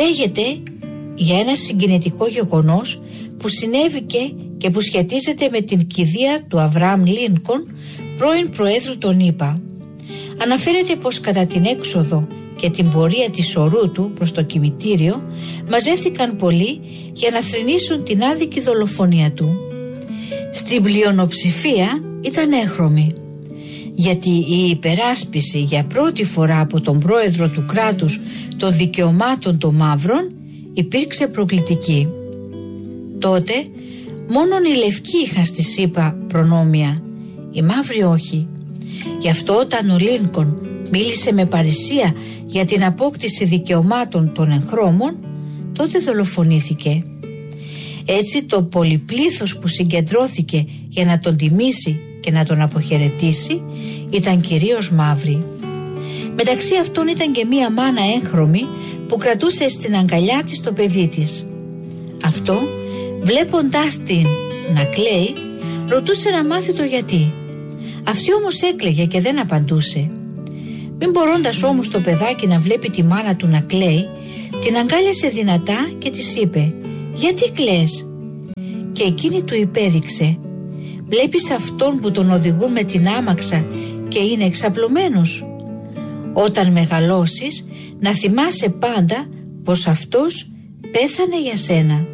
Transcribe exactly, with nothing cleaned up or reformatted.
Λέγεται για ένα συγκινητικό γεγονός που συνέβηκε και που σχετίζεται με την κηδεία του Αβραάμ Λίνκον, πρώην Προέδρου των ΗΠΑ. Αναφέρεται πως κατά την έξοδο και την πορεία της ορού του προς το κημητήριο μαζεύτηκαν πολλοί για να θρηνήσουν την άδικη δολοφονία του. Στην πλειονοψηφία ήταν έγχρωμοι, γιατί η υπεράσπιση για πρώτη φορά από τον πρόεδρο του κράτους των δικαιωμάτων των μαύρων υπήρξε προκλητική. Τότε μόνον οι λευκοί είχαν στη ΣΥΠΑ προνόμια, οι μαύροι όχι. Γι' αυτό όταν ο Λίνκον μίλησε με παρησία για την απόκτηση δικαιωμάτων των εγχρώμων, τότε δολοφονήθηκε. Έτσι το πολυπλήθος που συγκεντρώθηκε για να τον τιμήσει και να τον αποχαιρετήσει ήταν κυρίως μαύροι. Μεταξύ αυτών ήταν και μία μάνα έγχρωμη που κρατούσε στην αγκαλιά της το παιδί της. Αυτό, βλέποντάς την να κλαίει, ρωτούσε να μάθει το γιατί. Αυτή όμως έκλαιγε και δεν απαντούσε. Μην μπορώντας όμως το παιδάκι να βλέπει τη μάνα του να κλαίει, την αγκάλιασε δυνατά και της είπε «Γιατί κλαις?» Και εκείνη του υπέδειξε «Βλέπεις αυτόν που τον οδηγούν με την άμαξα και είναι εξαπλωμένος? Όταν μεγαλώσεις να θυμάσαι πάντα πως αυτός πέθανε για σένα».